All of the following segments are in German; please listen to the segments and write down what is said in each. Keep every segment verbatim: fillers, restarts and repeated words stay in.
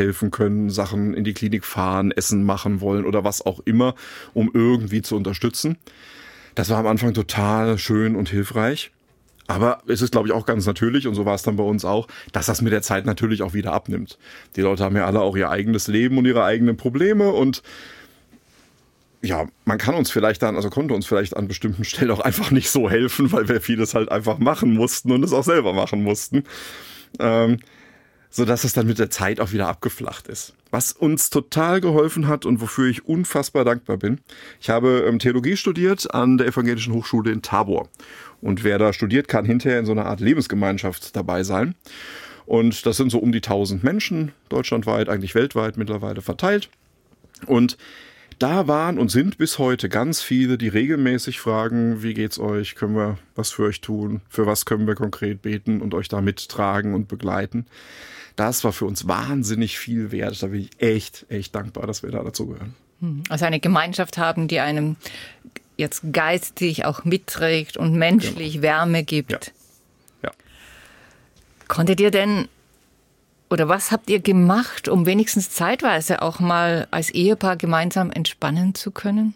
helfen können, Sachen in die Klinik fahren, Essen machen wollen oder was auch immer, um irgendwie zu unterstützen. Das war am Anfang total schön und hilfreich. Aber es ist, glaube ich, auch ganz natürlich, und so war es dann bei uns auch, dass das mit der Zeit natürlich auch wieder abnimmt. Die Leute haben ja alle auch ihr eigenes Leben und ihre eigenen Probleme und ja, man kann uns vielleicht dann, also konnte uns vielleicht an bestimmten Stellen auch einfach nicht so helfen, weil wir vieles halt einfach machen mussten und es auch selber machen mussten. Ähm, sodass es dann mit der Zeit auch wieder abgeflacht ist. Was uns total geholfen hat und wofür ich unfassbar dankbar bin. Ich habe ähm, Theologie studiert an der Evangelischen Hochschule in Tabor. Und wer da studiert, kann hinterher in so einer Art Lebensgemeinschaft dabei sein. Und das sind so um die tausend Menschen, deutschlandweit, eigentlich weltweit mittlerweile verteilt. Und da waren und sind bis heute ganz viele, die regelmäßig fragen, wie geht's euch, können wir was für euch tun, für was können wir konkret beten und euch da mittragen und begleiten. Das war für uns wahnsinnig viel wert. Da bin ich echt, echt dankbar, dass wir da dazugehören. Also eine Gemeinschaft haben, die einem jetzt geistig auch mitträgt und menschlich genau. Wärme gibt. Ja. Ja. Konntet ihr denn, oder was habt ihr gemacht, um wenigstens zeitweise auch mal als Ehepaar gemeinsam entspannen zu können?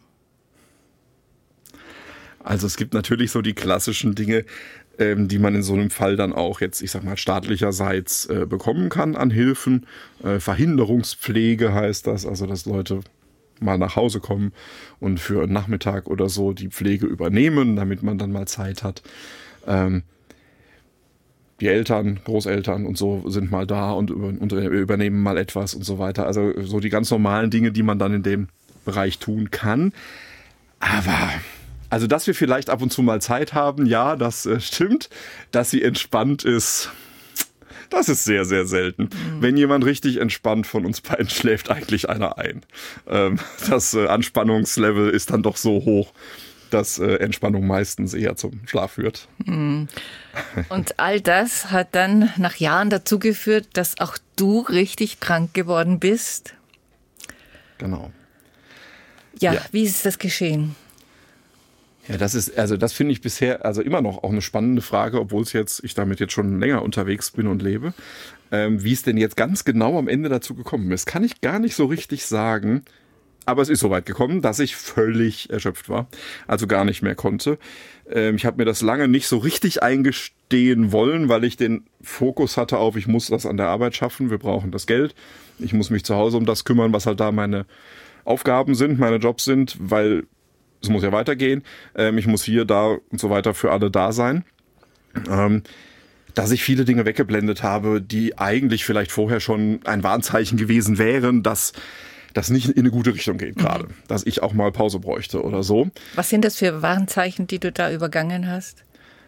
Also es gibt natürlich so die klassischen Dinge, ähm, die man in so einem Fall dann auch jetzt, ich sag mal, staatlicherseits äh, bekommen kann an Hilfen. Äh, Verhinderungspflege heißt das, also dass Leute mal nach Hause kommen und für einen Nachmittag oder so die Pflege übernehmen, damit man dann mal Zeit hat. Ähm, die Eltern, Großeltern und so sind mal da und, über, und übernehmen mal etwas und so weiter. Also so die ganz normalen Dinge, die man dann in dem Bereich tun kann. Aber also, dass wir vielleicht ab und zu mal Zeit haben, ja, das äh, stimmt. Dass sie entspannt ist, das ist sehr, sehr selten. Mhm. Wenn jemand richtig entspannt von uns beiden schläft eigentlich einer ein. Ähm, das äh, Anspannungslevel ist dann doch so hoch, dass äh, Entspannung meistens eher zum Schlaf führt. Mhm. Und all das hat dann nach Jahren dazu geführt, dass auch du richtig krank geworden bist. Genau. Ja, ja. Wie ist das geschehen? Ja, das ist, also das finde ich bisher also immer noch auch eine spannende Frage, obwohl es jetzt, ich damit jetzt schon länger unterwegs bin und lebe. Ähm, wie es denn jetzt ganz genau am Ende dazu gekommen ist, kann ich gar nicht so richtig sagen. Aber es ist soweit gekommen, dass ich völlig erschöpft war, also gar nicht mehr konnte. Ähm, ich habe mir das lange nicht so richtig eingestehen wollen, weil ich den Fokus hatte auf, ich muss das an der Arbeit schaffen, wir brauchen das Geld. Ich muss mich zu Hause um das kümmern, was halt da meine Aufgaben sind, meine Jobs sind, weil es muss ja weitergehen. Ähm, ich muss hier, da und so weiter für alle da sein. Ähm, dass ich viele Dinge weggeblendet habe, die eigentlich vielleicht vorher schon ein Warnzeichen gewesen wären, dass das nicht in eine gute Richtung geht gerade. Mhm. Dass ich auch mal Pause bräuchte oder so. Was sind das für Warnzeichen, die du da übergangen hast?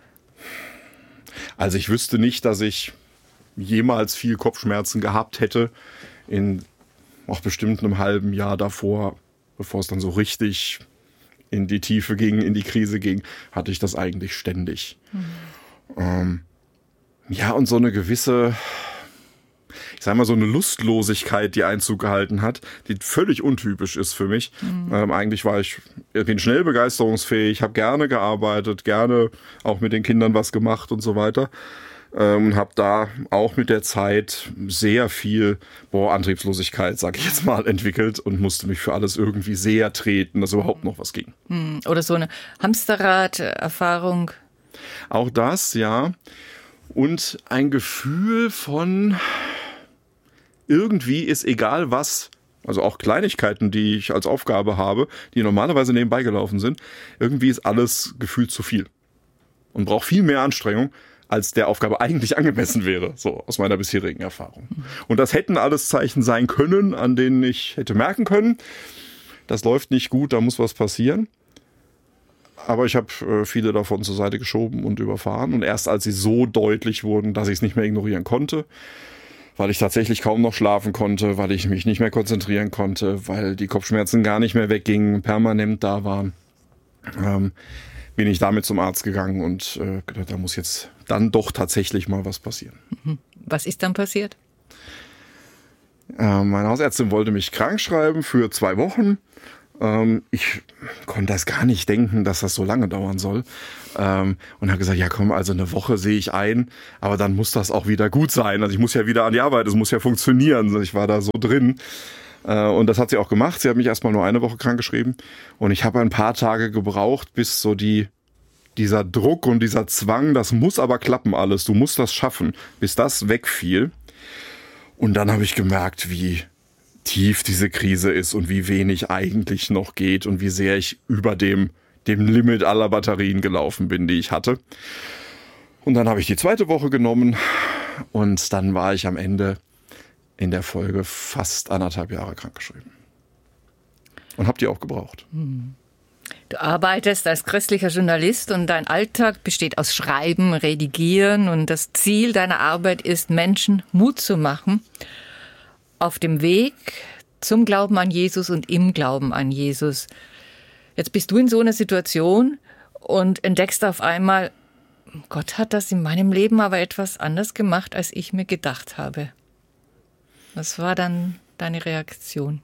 Also ich wüsste nicht, dass ich jemals viel Kopfschmerzen gehabt hätte in auch bestimmt einem halben Jahr davor, bevor es dann so richtig in die Tiefe ging, in die Krise ging, hatte ich das eigentlich ständig. Mhm. Ähm, ja, und so eine gewisse, ich sag mal, so eine Lustlosigkeit, die Einzug gehalten hat, die völlig untypisch ist für mich. Mhm. Ähm, eigentlich war ich, ich bin schnell begeisterungsfähig, habe gerne gearbeitet, gerne auch mit den Kindern was gemacht und so weiter. Und ähm, habe da auch mit der Zeit sehr viel boah, Antriebslosigkeit, sag ich jetzt mal, entwickelt und musste mich für alles irgendwie sehr treten, dass überhaupt noch was ging. Oder so eine Hamsterrad-Erfahrung. Auch das, ja. Und ein Gefühl von irgendwie ist egal was, also auch Kleinigkeiten, die ich als Aufgabe habe, die normalerweise nebenbei gelaufen sind, irgendwie ist alles gefühlt zu viel und braucht viel mehr Anstrengung, als der Aufgabe eigentlich angemessen wäre, so aus meiner bisherigen Erfahrung. Und das hätten alles Zeichen sein können, an denen ich hätte merken können, das läuft nicht gut, da muss was passieren. Aber ich habe äh, viele davon zur Seite geschoben und überfahren. Und erst als sie so deutlich wurden, dass ich es nicht mehr ignorieren konnte, weil ich tatsächlich kaum noch schlafen konnte, weil ich mich nicht mehr konzentrieren konnte, weil die Kopfschmerzen gar nicht mehr weggingen, permanent da waren, ähm, bin ich damit zum Arzt gegangen und äh, gedacht, da muss jetzt dann doch tatsächlich mal was passieren. Was ist dann passiert? Äh, meine Hausärztin wollte mich krank schreiben für zwei Wochen. Ähm, ich konnte das gar nicht denken, dass das so lange dauern soll. Ähm, und habe gesagt, ja komm, also eine Woche sehe ich ein, aber dann muss das auch wieder gut sein. Also ich muss ja wieder an die Arbeit, es muss ja funktionieren. Ich war da so drin. Äh, und das hat sie auch gemacht. Sie hat mich erstmal nur eine Woche krankgeschrieben. Und ich habe ein paar Tage gebraucht, bis so die dieser Druck und dieser Zwang, das muss aber klappen alles, du musst das schaffen, bis das wegfiel. Und dann habe ich gemerkt, wie tief diese Krise ist und wie wenig eigentlich noch geht und wie sehr ich über dem, dem Limit aller Batterien gelaufen bin, die ich hatte. Und dann habe ich die zweite Woche genommen und dann war ich am Ende in der Folge fast anderthalb Jahre krankgeschrieben. Und habe die auch gebraucht. Du arbeitest als christlicher Journalist und dein Alltag besteht aus Schreiben, Redigieren und das Ziel deiner Arbeit ist, Menschen Mut zu machen auf dem Weg zum Glauben an Jesus und im Glauben an Jesus. Jetzt bist du in so einer Situation und entdeckst auf einmal, Gott hat das in meinem Leben aber etwas anders gemacht, als ich mir gedacht habe. Was war dann deine Reaktion?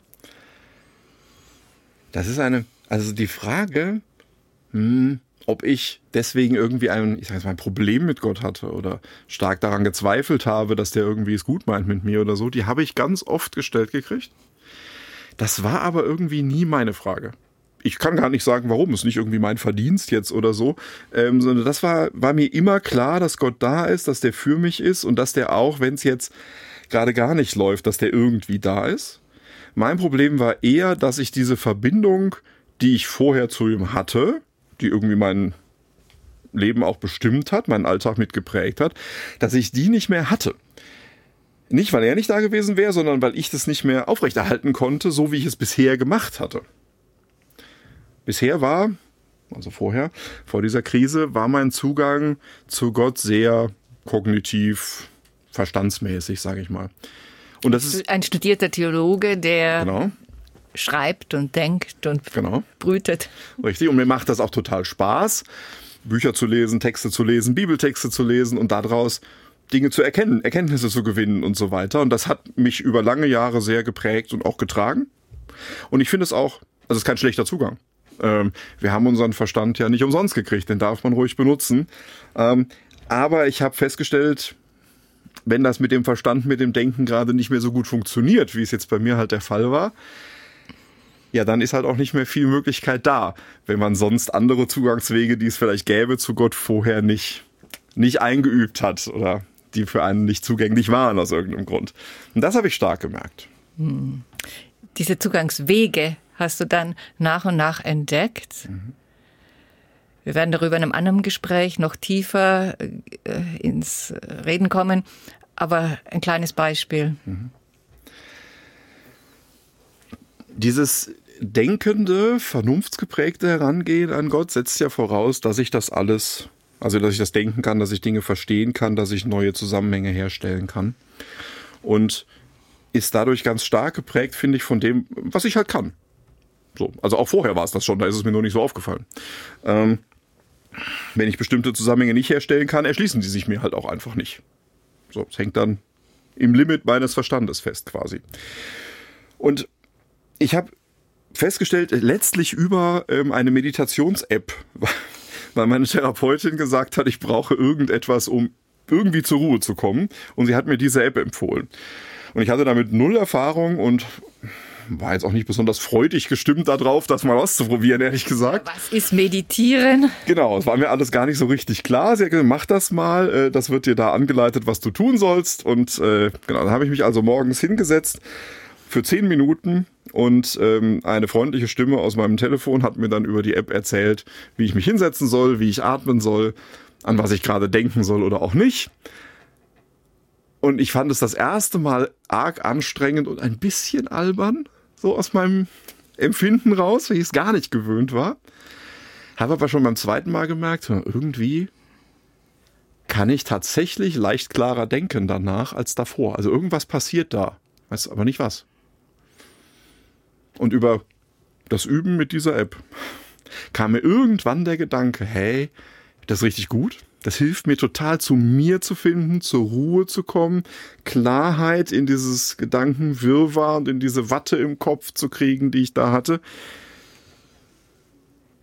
Das ist eine, also die Frage, hm, ob ich deswegen irgendwie ein, ich sag jetzt mal, ein Problem mit Gott hatte oder stark daran gezweifelt habe, dass der irgendwie es gut meint mit mir oder so, die habe ich ganz oft gestellt gekriegt. Das war aber irgendwie nie meine Frage. Ich kann gar nicht sagen, warum. Es ist nicht irgendwie mein Verdienst jetzt oder so, ähm, sondern das war, war mir immer klar, dass Gott da ist, dass der für mich ist und dass der auch, wenn es jetzt gerade gar nicht läuft, dass der irgendwie da ist. Mein Problem war eher, dass ich diese Verbindung, die ich vorher zu ihm hatte, die irgendwie mein Leben auch bestimmt hat, meinen Alltag mitgeprägt hat, dass ich die nicht mehr hatte. Nicht, weil er nicht da gewesen wäre, sondern weil ich das nicht mehr aufrechterhalten konnte, so wie ich es bisher gemacht hatte. Bisher war, also vorher, vor dieser Krise, war mein Zugang zu Gott sehr kognitiv, verstandsmäßig, sage ich mal. Und das ist ein studierter Theologe, der genau. schreibt und denkt und genau. brütet. Richtig, und mir macht das auch total Spaß, Bücher zu lesen, Texte zu lesen, Bibeltexte zu lesen und daraus Dinge zu erkennen, Erkenntnisse zu gewinnen und so weiter. Und das hat mich über lange Jahre sehr geprägt und auch getragen. Und ich finde es auch, also es ist kein schlechter Zugang. Ähm, wir haben unseren Verstand ja nicht umsonst gekriegt, den darf man ruhig benutzen. Ähm, aber ich habe festgestellt, wenn das mit dem Verstand, mit dem Denken gerade nicht mehr so gut funktioniert, wie es jetzt bei mir halt der Fall war, ja, dann ist halt auch nicht mehr viel Möglichkeit da, wenn man sonst andere Zugangswege, die es vielleicht gäbe, zu Gott vorher nicht, nicht eingeübt hat oder die für einen nicht zugänglich waren aus irgendeinem Grund. Und das habe ich stark gemerkt. Hm. Diese Zugangswege hast du dann nach und nach entdeckt. Mhm. Wir werden darüber in einem anderen Gespräch noch tiefer äh, ins Reden kommen, aber ein kleines Beispiel. Mhm. Dieses denkende, vernunftsgeprägte Herangehen an Gott setzt ja voraus, dass ich das alles, also dass ich das denken kann, dass ich Dinge verstehen kann, dass ich neue Zusammenhänge herstellen kann. Und ist dadurch ganz stark geprägt, finde ich, von dem, was ich halt kann. So, also auch vorher war es das schon, da ist es mir nur nicht so aufgefallen. Ähm, wenn ich bestimmte Zusammenhänge nicht herstellen kann, erschließen die sich mir halt auch einfach nicht. So, es hängt dann im Limit meines Verstandes fest quasi. Und ich habe festgestellt, letztlich über ähm, eine Meditations-App, weil meine Therapeutin gesagt hat, ich brauche irgendetwas, um irgendwie zur Ruhe zu kommen. Und sie hat mir diese App empfohlen. Und ich hatte damit null Erfahrung und war jetzt auch nicht besonders freudig gestimmt darauf, das mal auszuprobieren, ehrlich gesagt. Was ist Meditieren? Genau, es war mir alles gar nicht so richtig klar. Sie hat gesagt, mach das mal, das wird dir da angeleitet, was du tun sollst. Und äh, genau, dann habe ich mich also morgens hingesetzt für zehn Minuten und ähm, eine freundliche Stimme aus meinem Telefon hat mir dann über die App erzählt, wie ich mich hinsetzen soll, wie ich atmen soll, an was ich gerade denken soll oder auch nicht. Und ich fand es das erste Mal arg anstrengend und ein bisschen albern, so aus meinem Empfinden raus, weil ich es gar nicht gewöhnt war. Habe aber schon beim zweiten Mal gemerkt, irgendwie kann ich tatsächlich leicht klarer denken danach als davor. Also irgendwas passiert da, weiß aber nicht was. Und über das Üben mit dieser App kam mir irgendwann der Gedanke, hey, das ist richtig gut. Das hilft mir total, zu mir zu finden, zur Ruhe zu kommen, Klarheit in dieses Gedankenwirrwarr und in diese Watte im Kopf zu kriegen, die ich da hatte.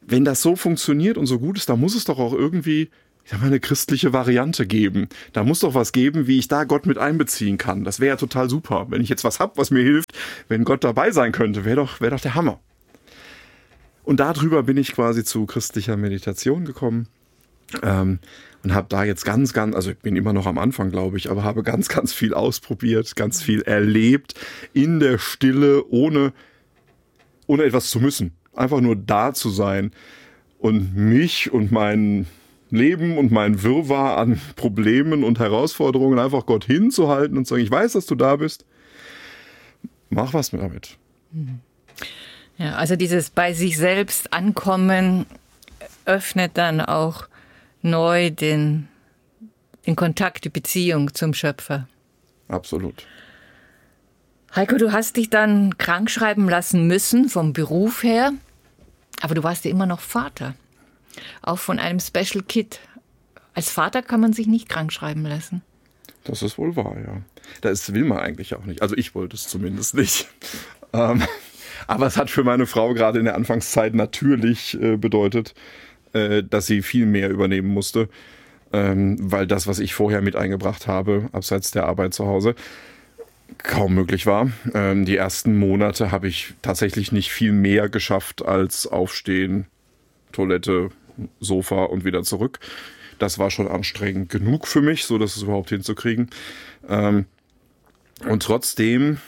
wenn das so funktioniert und so gut ist, da muss es doch auch irgendwie, ich sag mal, eine christliche Variante geben. Da muss doch was geben, wie ich da Gott mit einbeziehen kann. Das wäre ja total super. Wenn ich jetzt was hab, was mir hilft, wenn Gott dabei sein könnte, wäre doch, wäre doch der Hammer. Und darüber bin ich quasi zu christlicher Meditation gekommen ähm, und habe da jetzt ganz, ganz, also ich bin immer noch am Anfang, glaube ich, aber habe ganz, ganz viel ausprobiert, ganz viel erlebt in der Stille, ohne, ohne etwas zu müssen. Einfach nur da zu sein und mich und mein Leben und mein Wirrwarr an Problemen und Herausforderungen einfach Gott hinzuhalten und zu sagen, ich weiß, dass du da bist, mach was damit. Ja, also dieses bei sich selbst ankommen öffnet dann auch neu den, den Kontakt, die Beziehung zum Schöpfer. Absolut. Heiko, du hast dich dann krank schreiben lassen müssen vom Beruf her, aber du warst ja immer noch Vater, auch von einem Special Kid. Als Vater kann man sich nicht krank schreiben lassen. Das ist wohl wahr, ja. Das will man eigentlich auch nicht. Also ich wollte es zumindest nicht. Ähm, aber es hat für meine Frau gerade in der Anfangszeit natürlich äh, bedeutet, äh, dass sie viel mehr übernehmen musste, ähm, weil das, was ich vorher mit eingebracht habe, abseits der Arbeit zu Hause, kaum möglich war. Ähm, die ersten Monate habe ich tatsächlich nicht viel mehr geschafft als aufstehen, Toilette, Sofa und wieder zurück. Das war schon anstrengend genug für mich, so das überhaupt hinzukriegen. Ähm, und trotzdem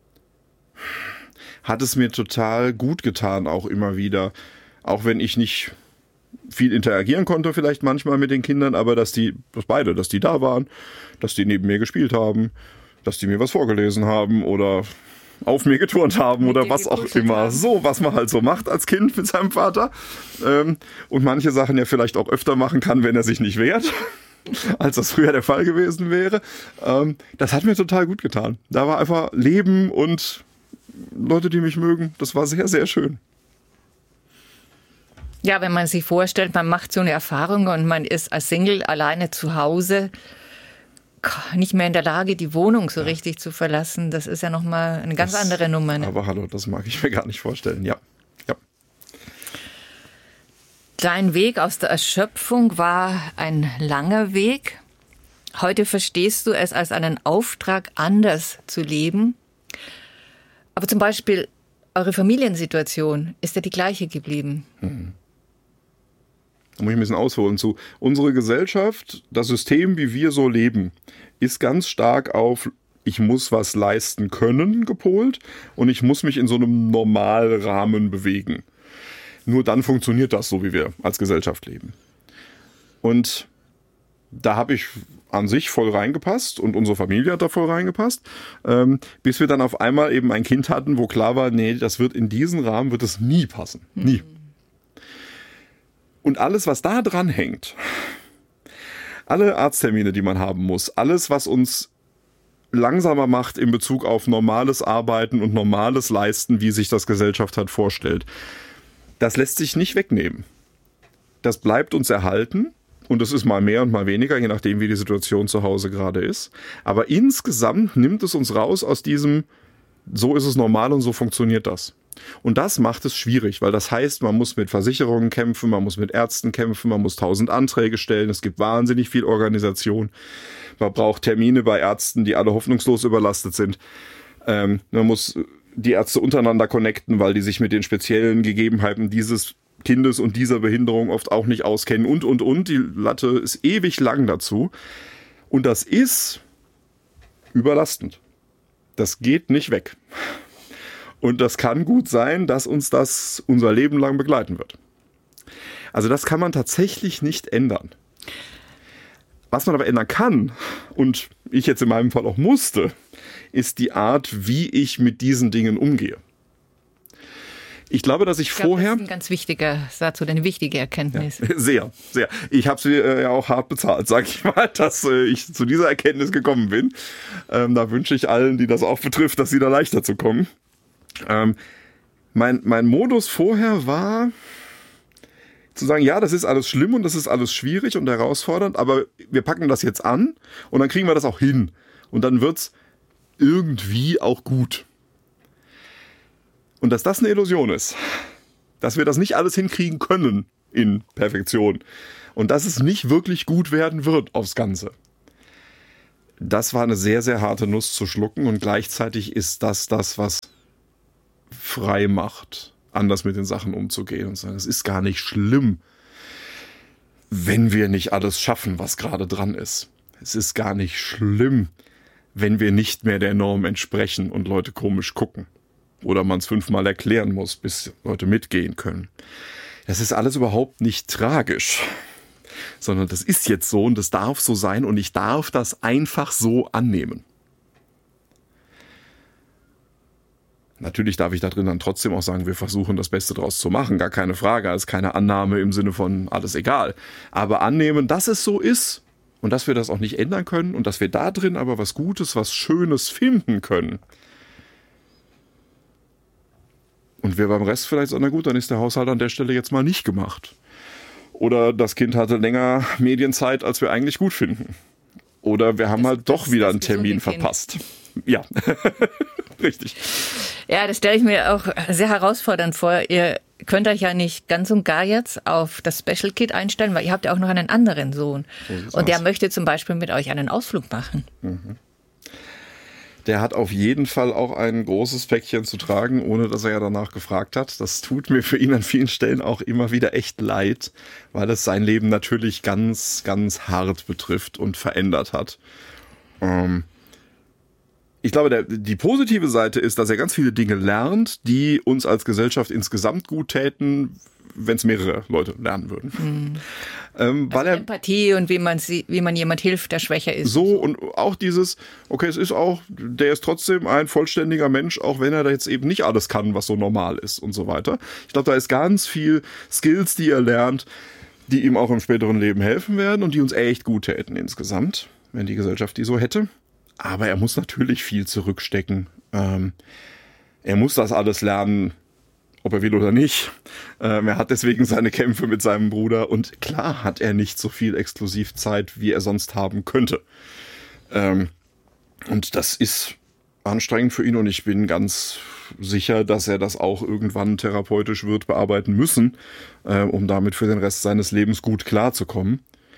hat es mir total gut getan, auch immer wieder. Auch wenn ich nicht viel interagieren konnte, vielleicht manchmal mit den Kindern, aber dass die, dass beide, dass die da waren, dass die neben mir gespielt haben, dass die mir was vorgelesen haben oder auf mir geturnt haben oder was auch immer. So, was man halt so macht als Kind mit seinem Vater. Ähm, und manche Sachen ja vielleicht auch öfter machen kann, wenn er sich nicht wehrt, als das früher der Fall gewesen wäre. Ähm, das hat mir total gut getan. Da war einfach Leben und Leute, die mich mögen. Das war sehr, sehr schön. Ja, wenn man sich vorstellt, man macht so eine Erfahrung und man ist als Single alleine zu Hause, nicht mehr in der Lage, die Wohnung so ja. richtig zu verlassen. Das ist ja nochmal eine ganz das, andere Nummer. Ne? Aber hallo, das mag ich mir gar nicht vorstellen, ja. ja. Dein Weg aus der Erschöpfung war ein langer Weg. Heute verstehst du es als einen Auftrag, anders zu leben. Aber zum Beispiel eure Familiensituation ist ja die gleiche geblieben. Mhm. Da muss ich ein bisschen ausholen zu. Unsere Gesellschaft, das System, wie wir so leben, ist ganz stark auf ich muss was leisten können gepolt und ich muss mich in so einem Normalrahmen bewegen. Nur dann funktioniert das so, wie wir als Gesellschaft leben. Und da habe ich an sich voll reingepasst und unsere Familie hat da voll reingepasst, ähm, bis wir dann auf einmal eben ein Kind hatten, wo klar war, nee, das wird in diesen Rahmen wird es nie passen. Nie. Mhm. Und alles, was da dran hängt, alle Arzttermine, die man haben muss, alles, was uns langsamer macht in Bezug auf normales Arbeiten und normales Leisten, wie sich das Gesellschaft hat vorstellt, das lässt sich nicht wegnehmen. Das bleibt uns erhalten und es ist mal mehr und mal weniger, je nachdem, wie die Situation zu Hause gerade ist. Aber insgesamt nimmt es uns raus aus diesem, so ist es normal und so funktioniert das. Und das macht es schwierig, weil das heißt, man muss mit Versicherungen kämpfen, man muss mit Ärzten kämpfen, man muss tausend Anträge stellen, es gibt wahnsinnig viel Organisation. Man braucht Termine bei Ärzten, die alle hoffnungslos überlastet sind. Ähm, man muss die Ärzte untereinander connecten, weil die sich mit den speziellen Gegebenheiten dieses Kindes und dieser Behinderung oft auch nicht auskennen und, und, und. Die Latte ist ewig lang dazu. Und das ist überlastend. Das geht nicht weg. Und das kann gut sein, dass uns das unser Leben lang begleiten wird. Also das kann man tatsächlich nicht ändern. Was man aber ändern kann, und ich jetzt in meinem Fall auch musste, ist die Art, wie ich mit diesen Dingen umgehe. Ich glaube, dass ich, ich glaube, vorher... Das ist ein ganz wichtiger Satz oder eine wichtige Erkenntnis. Ja, sehr, sehr. Ich habe sie äh, ja auch hart bezahlt, sage ich mal, dass äh, ich zu dieser Erkenntnis gekommen bin. Ähm, da wünsche ich allen, die das auch betrifft, dass sie da leichter zu kommen. Ähm, mein, mein Modus vorher war zu sagen, ja, das ist alles schlimm und das ist alles schwierig und herausfordernd, aber wir packen das jetzt an und dann kriegen wir das auch hin. Und dann wird's irgendwie auch gut. Und dass das eine Illusion ist, dass wir das nicht alles hinkriegen können in Perfektion und dass es nicht wirklich gut werden wird aufs Ganze. Das war eine sehr, sehr harte Nuss zu schlucken und gleichzeitig ist das das, was frei macht, anders mit den Sachen umzugehen und zu sagen, es ist gar nicht schlimm, wenn wir nicht alles schaffen, was gerade dran ist. Es ist gar nicht schlimm, wenn wir nicht mehr der Norm entsprechen und Leute komisch gucken. Oder man es fünfmal erklären muss, bis Leute mitgehen können. Das ist alles überhaupt nicht tragisch, sondern das ist jetzt so und das darf so sein und ich darf das einfach so annehmen. Natürlich darf ich da drin dann trotzdem auch sagen, wir versuchen das Beste draus zu machen, gar keine Frage, also keine Annahme im Sinne von alles egal. Aber annehmen, dass es so ist und dass wir das auch nicht ändern können und dass wir da drin aber was Gutes, was Schönes finden können. Und wir beim Rest vielleicht sagen, na gut, dann ist der Haushalt an der Stelle jetzt mal nicht gemacht. Oder das Kind hatte länger Medienzeit, als wir eigentlich gut finden. Oder wir haben das, halt doch wieder einen Termin verpasst. Ja, richtig. Ja, das stelle ich mir auch sehr herausfordernd vor. Ihr könnt euch ja nicht ganz und gar jetzt auf das Special Kid einstellen, weil ihr habt ja auch noch einen anderen Sohn. So und der aus. möchte zum Beispiel mit euch einen Ausflug machen. Mhm. Der hat auf jeden Fall auch ein großes Päckchen zu tragen, ohne dass er ja danach gefragt hat. Das tut mir für ihn an vielen Stellen auch immer wieder echt leid, weil es sein Leben natürlich ganz, ganz hart betrifft und verändert hat. Ähm ich glaube, der, die positive Seite ist, dass er ganz viele Dinge lernt, die uns als Gesellschaft insgesamt gut täten, wenn es mehrere Leute lernen würden. Mhm. Ähm, also weil er, Empathie und wie man sie, wie man jemand hilft, der schwächer ist. So und auch dieses, okay, es ist auch, der ist trotzdem ein vollständiger Mensch, auch wenn er da jetzt eben nicht alles kann, was so normal ist und so weiter. Ich glaube, da ist ganz viel Skills, die er lernt, die ihm auch im späteren Leben helfen werden und die uns echt gut täten insgesamt, wenn die Gesellschaft die so hätte. Aber er muss natürlich viel zurückstecken. Ähm, er muss das alles lernen, ob er will oder nicht. Ähm, er hat deswegen seine Kämpfe mit seinem Bruder und klar hat er nicht so viel Exklusivzeit, wie er sonst haben könnte. Ähm, und das ist anstrengend für ihn und ich bin ganz sicher, dass er das auch irgendwann therapeutisch wird bearbeiten müssen, äh, um damit für den Rest seines Lebens gut klarzukommen.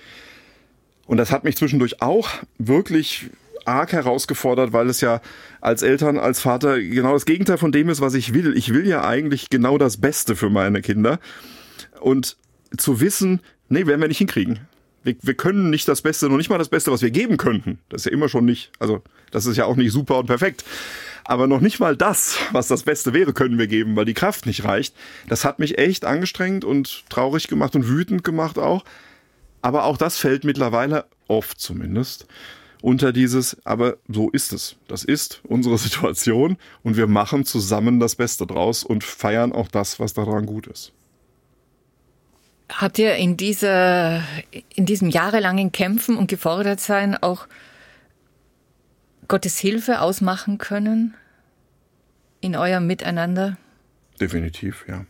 Und das hat mich zwischendurch auch wirklich arg herausgefordert, weil es ja als Eltern, als Vater genau das Gegenteil von dem ist, was ich will. Ich will ja eigentlich genau das Beste für meine Kinder. Und zu wissen, nee, werden wir nicht hinkriegen. Wir, wir können nicht das Beste, noch nicht mal das Beste, was wir geben könnten. Das ist ja immer schon nicht, also das ist ja auch nicht super und perfekt. Aber noch nicht mal das, was das Beste wäre, können wir geben, weil die Kraft nicht reicht. Das hat mich echt angestrengt und traurig gemacht und wütend gemacht auch. Aber auch das fällt mittlerweile, oft zumindest, unter dieses, aber so ist es. Das ist unsere Situation und wir machen zusammen das Beste draus und feiern auch das, was daran gut ist. Habt ihr in dieser, in diesem jahrelangen Kämpfen und Gefordertsein auch Gottes Hilfe ausmachen können in eurem Miteinander? Definitiv, ja.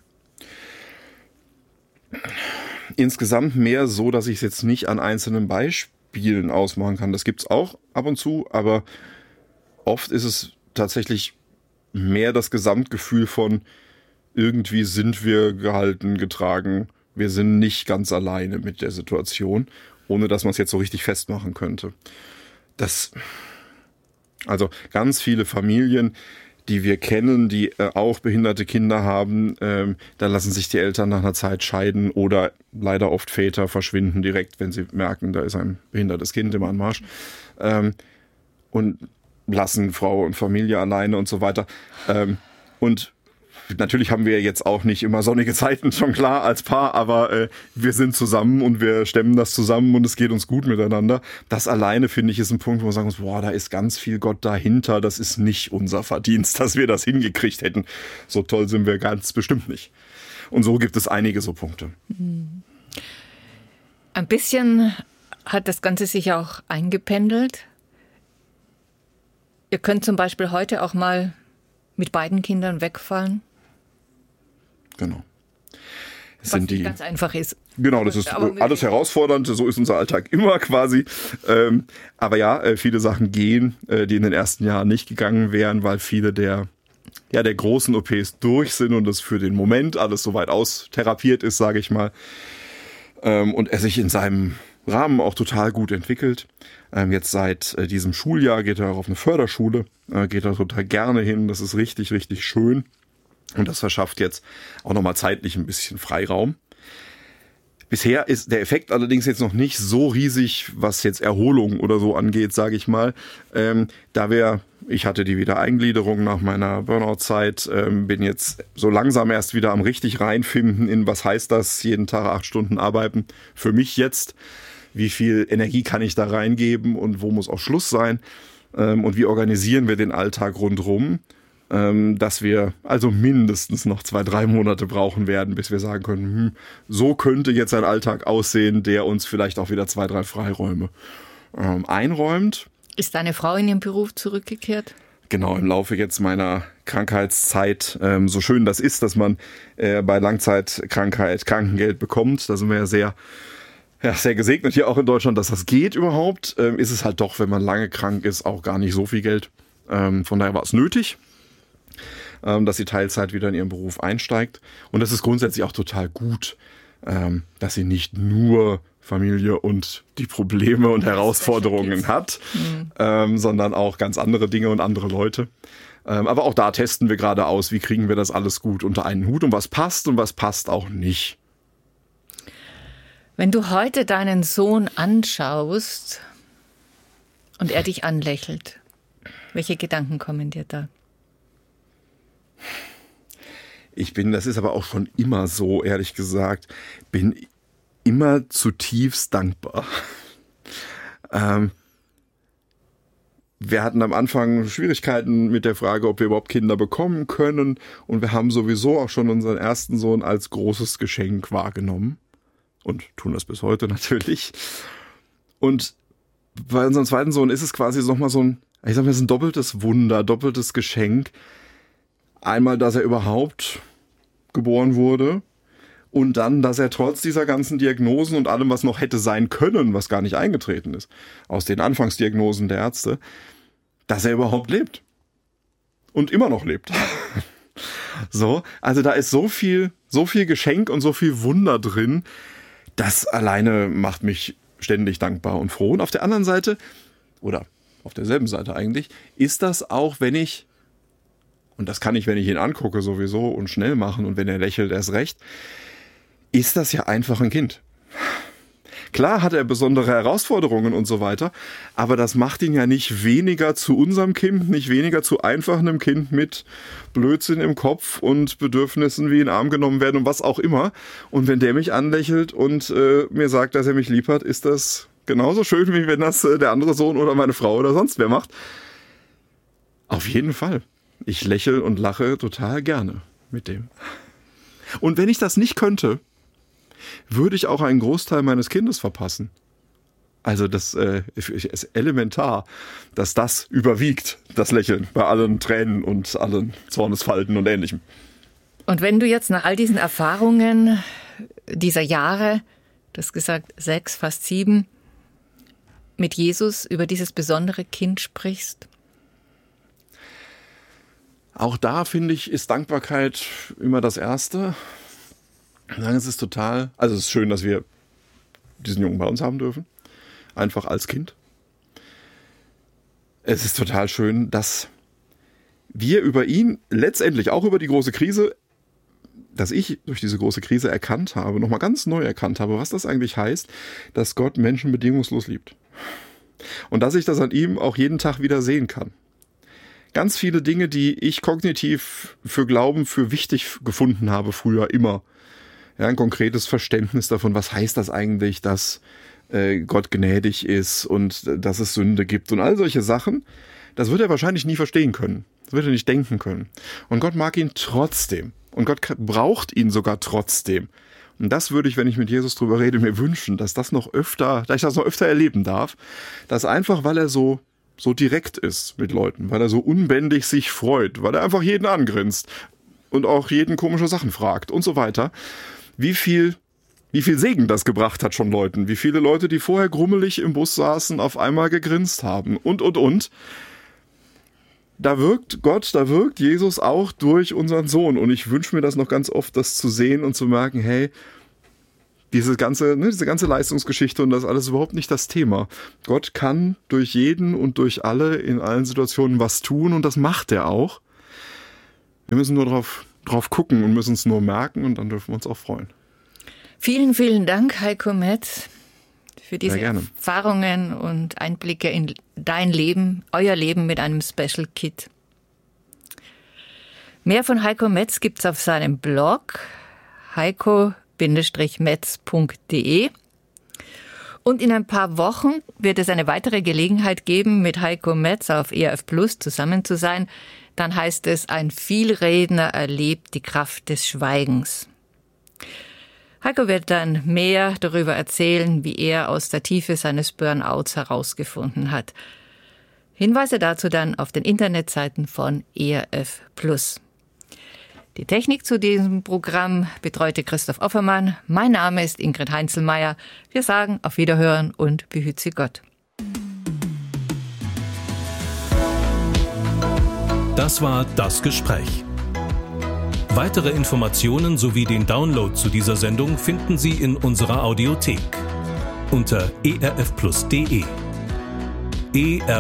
Insgesamt mehr so, dass ich es jetzt nicht an einzelnen Beispielen ausmachen kann. Das gibt's auch ab und zu, aber oft ist es tatsächlich mehr das Gesamtgefühl von irgendwie sind wir gehalten, getragen. Wir sind nicht ganz alleine mit der Situation, ohne dass man es jetzt so richtig festmachen könnte. Das, also ganz viele Familien, die wir kennen, die äh, auch behinderte Kinder haben, ähm, da lassen sich die Eltern nach einer Zeit scheiden oder leider oft Väter verschwinden direkt, wenn sie merken, da ist ein behindertes Kind im Anmarsch, ähm, und lassen Frau und Familie alleine und so weiter. Ähm, und natürlich haben wir jetzt auch nicht immer sonnige Zeiten, schon klar, als Paar, aber äh, wir sind zusammen und wir stemmen das zusammen und es geht uns gut miteinander. Das alleine, finde ich, ist ein Punkt, wo wir sagen, boah, da ist ganz viel Gott dahinter, das ist nicht unser Verdienst, dass wir das hingekriegt hätten. So toll sind wir ganz bestimmt nicht. Und so gibt es einige so Punkte. Ein bisschen hat das Ganze sich auch eingependelt. Ihr könnt zum Beispiel heute auch mal mit beiden Kindern wegfallen. Genau. Es Was sind die, ganz einfach ist. Genau, das ist alles herausfordernd, so ist unser Alltag immer quasi. Ähm, aber ja, viele Sachen gehen, die in den ersten Jahren nicht gegangen wären, weil viele der ja, der großen O Ps durch sind und das für den Moment alles soweit austherapiert ist, sage ich mal. Ähm, und er sich in seinem Rahmen auch total gut entwickelt. Ähm, jetzt seit äh, diesem Schuljahr geht er auch auf eine Förderschule, äh, geht er total gerne hin. Das ist richtig, richtig schön. Und das verschafft jetzt auch nochmal zeitlich ein bisschen Freiraum. Bisher ist der Effekt allerdings jetzt noch nicht so riesig, was jetzt Erholung oder so angeht, sage ich mal. Ähm, da wir, ich hatte die Wiedereingliederung nach meiner Burnout-Zeit, ähm, bin jetzt so langsam erst wieder am richtig reinfinden in, was heißt das, jeden Tag acht Stunden arbeiten. Für mich jetzt, wie viel Energie kann ich da reingeben und wo muss auch Schluss sein? Ähm, und wie organisieren wir den Alltag rundherum? Dass wir also mindestens noch zwei, drei Monate brauchen werden, bis wir sagen können, hm, so könnte jetzt ein Alltag aussehen, der uns vielleicht auch wieder zwei, drei Freiräume ähm, einräumt. Ist deine Frau in ihren Beruf zurückgekehrt? Genau, im Laufe jetzt meiner Krankheitszeit, ähm, so schön das ist, dass man äh, bei Langzeitkrankheit Krankengeld bekommt, da sind wir ja sehr, ja, sehr gesegnet hier auch in Deutschland, dass das geht überhaupt, ähm, ist es halt doch, wenn man lange krank ist, auch gar nicht so viel Geld. Ähm, von daher war es nötig, dass sie Teilzeit wieder in ihren Beruf einsteigt. Und das ist grundsätzlich auch total gut, dass sie nicht nur Familie und die Probleme und Herausforderungen hat, mhm. sondern auch ganz andere Dinge und andere Leute. Aber auch da testen wir gerade aus, wie kriegen wir das alles gut unter einen Hut und was passt und was passt auch nicht. Wenn du heute deinen Sohn anschaust und er dich anlächelt, welche Gedanken kommen dir da? Ich bin, das ist aber auch schon immer so, ehrlich gesagt, bin immer zutiefst dankbar. Ähm, wir hatten am Anfang Schwierigkeiten mit der Frage, ob wir überhaupt Kinder bekommen können. Und wir haben sowieso auch schon unseren ersten Sohn als großes Geschenk wahrgenommen. Und tun das bis heute natürlich. Und bei unserem zweiten Sohn ist es quasi nochmal so ein, ich sag mal, es ist ein doppeltes Wunder, doppeltes Geschenk. Einmal, dass er überhaupt geboren wurde und dann, dass er trotz dieser ganzen Diagnosen und allem, was noch hätte sein können, was gar nicht eingetreten ist, aus den Anfangsdiagnosen der Ärzte, dass er überhaupt lebt. Und immer noch lebt. So, also da ist so viel, so viel Geschenk und so viel Wunder drin, das alleine macht mich ständig dankbar und froh. Und auf der anderen Seite, oder auf derselben Seite eigentlich, ist das auch, wenn ich und das kann ich, wenn ich ihn angucke, sowieso und schnell machen und wenn er lächelt, erst recht, ist das ja einfach ein Kind. Klar hat er besondere Herausforderungen und so weiter, aber das macht ihn ja nicht weniger zu unserem Kind, nicht weniger zu einfach einem Kind mit Blödsinn im Kopf und Bedürfnissen wie in den Arm genommen werden und was auch immer. Und wenn der mich anlächelt und äh, mir sagt, dass er mich lieb hat, ist das genauso schön, wie wenn das äh, der andere Sohn oder meine Frau oder sonst wer macht. Auf jeden Fall. Ich lächle und lache total gerne mit dem. Und wenn ich das nicht könnte, würde ich auch einen Großteil meines Kindes verpassen. Also das äh, ist elementar, dass das überwiegt, das Lächeln, bei allen Tränen und allen Zornesfalten und Ähnlichem. Und wenn du jetzt nach all diesen Erfahrungen dieser Jahre, du hast gesagt sechs, fast sieben, mit Jesus über dieses besondere Kind sprichst? Auch da, finde ich, ist Dankbarkeit immer das Erste. Es ist total, also es ist schön, dass wir diesen Jungen bei uns haben dürfen. Einfach als Kind. Es ist total schön, dass wir über ihn letztendlich, auch über die große Krise, dass ich durch diese große Krise erkannt habe, nochmal ganz neu erkannt habe, was das eigentlich heißt, dass Gott Menschen bedingungslos liebt. Und dass ich das an ihm auch jeden Tag wieder sehen kann. Ganz viele Dinge, die ich kognitiv für Glauben für wichtig gefunden habe früher immer. Ja, ein konkretes Verständnis davon, was heißt das eigentlich, dass äh, Gott gnädig ist und äh, dass es Sünde gibt und all solche Sachen, das wird er wahrscheinlich nie verstehen können. Das wird er nicht denken können. Und Gott mag ihn trotzdem. Und Gott braucht ihn sogar trotzdem. Und das würde ich, wenn ich mit Jesus drüber rede, mir wünschen, dass das noch öfter, dass ich das noch öfter erleben darf, dass einfach, weil er so so direkt ist mit Leuten, weil er so unbändig sich freut, weil er einfach jeden angrinst und auch jeden komische Sachen fragt und so weiter. Wie viel, wie viel Segen das gebracht hat schon Leuten, wie viele Leute, die vorher grummelig im Bus saßen, auf einmal gegrinst haben und, und, und. da wirkt Gott, da wirkt Jesus auch durch unseren Sohn. Und ich wünsche mir das noch ganz oft, das zu sehen und zu merken, hey, diese ganze, ne, diese ganze Leistungsgeschichte und das ist alles überhaupt nicht das Thema. Gott kann durch jeden und durch alle in allen Situationen was tun und das macht er auch. Wir müssen nur drauf, drauf gucken und müssen es nur merken und dann dürfen wir uns auch freuen. Vielen, vielen Dank, Heiko Metz, für diese Erfahrungen und Einblicke in dein Leben, euer Leben mit einem Special Kid. Mehr von Heiko Metz gibt's auf seinem Blog heiko Metz punkt de. Und in ein paar Wochen wird es eine weitere Gelegenheit geben, mit Heiko Metz auf E R F Plus zusammen zu sein. Dann heißt es, ein Vielredner erlebt die Kraft des Schweigens. Heiko wird dann mehr darüber erzählen, wie er aus der Tiefe seines Burnouts herausgefunden hat. Hinweise dazu dann auf den Internetseiten von E R F Plus. Die Technik zu diesem Programm betreute Christoph Offermann. Mein Name ist Ingrid Heinzelmeier. Wir sagen auf Wiederhören und behüt Sie Gott. Das war Das Gespräch. Weitere Informationen sowie den Download zu dieser Sendung finden Sie in unserer Audiothek unter e r f plus punkt de. E R